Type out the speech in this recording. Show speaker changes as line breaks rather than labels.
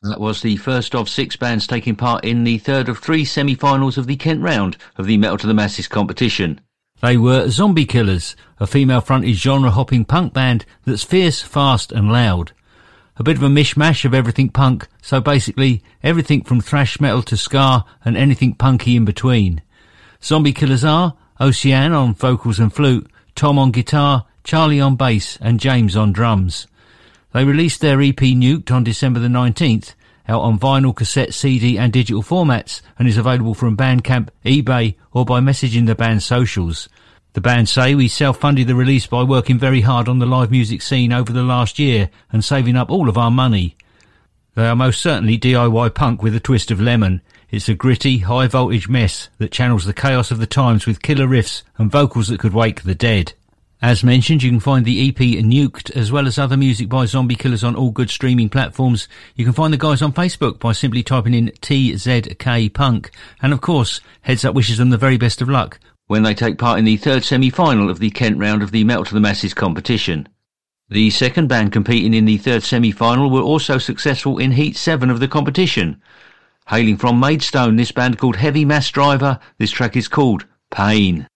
That was the first of 6 bands taking part in the third of 3 semi-finals of the Kent round of the Metal to the Masses competition.
They were Zombie Killers, a female-fronted genre-hopping punk band that's fierce, fast and loud. A bit of a mishmash of everything punk, so basically everything from thrash metal to ska and anything punky in between. Zombie Killers are Ocean on vocals and flute, Tom on guitar, Charlie on bass and James on drums. They released their EP Nuked on December the 19th, out on vinyl, cassette, CD and digital formats, and is available from Bandcamp, eBay or by messaging the band's socials. The band say we self-funded the release by working very hard on the live music scene over the last year and saving up all of our money. They are most certainly DIY punk with a twist of lemon. It's a gritty, high-voltage mess that channels the chaos of the times with killer riffs and vocals that could wake the dead. As mentioned, you can find the EP Nuked as well as other music by Zombie Killers on all good streaming platforms. You can find the guys on Facebook by simply typing in TZK Punk. And of course, Heads Up wishes them the very best of luck
when they take part in the third semi-final of the Kent round of the Metal to the Masses competition. The second band competing in the third semi-final were also successful in Heat 7 of the competition. Hailing from Maidstone, this band called Heavy Mass Driver, this track is called Pain.